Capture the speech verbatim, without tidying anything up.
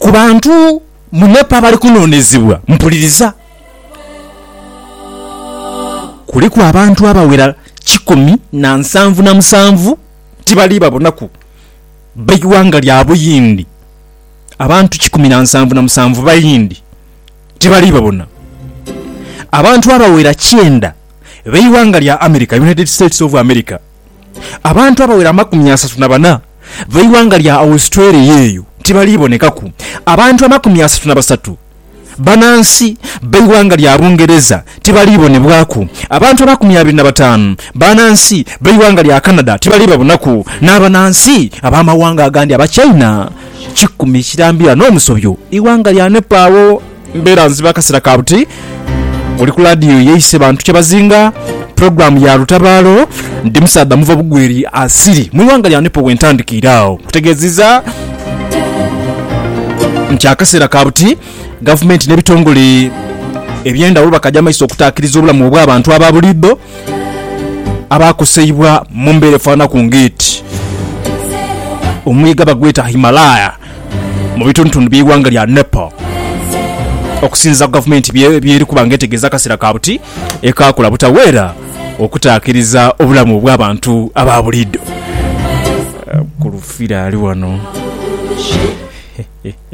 ku bantu mu Nepal bali kunoonezebwa mpuliriza kuliku abantu abawera kikumi na nsanvu na musanvu tibali babonaku bayiwanga lya Buyindi abantu kikumi na nsanvu na musanvu bayindi tibali babona abantu abawera kyenda bayiwanga lya America United States of America abantu abawera makumi asatu na bana bayiwanga lya Australia yeyo tibali bonekaku abantu amakumi asatu na basatu banansi bayiwanga lya Bungereza tibali bonebwaku abantu amakumi abiri na batano banansi bayiwanga lya Canada tibali babonaku n'abanansi abamawanga agandi aba China kikumi kirambira n'omusobyo iwanga lya Nepal mbera nziba kasira kabuti oli ku radio yeise bantu kyabazinga program ya Lutabalo ndi Musada muva bugweri asiri mu iwanga lya Nepal wentandikirawo kutegeziza mkyakasira kabuti government nebitongole ebyenda uba kajja maiso okutakiriza obulamu obw'abantu ababuliddo abakuseyibwa mu mbere fana ku ngeti omwiga bagweta Himalaya mu bitundu by'iwanga lya Nepal okusinza government byeri kubanga etegeza kasira kabuti ekakula butawera okutakiriza obulamu obw'abantu ababuliddo kulufira ali wano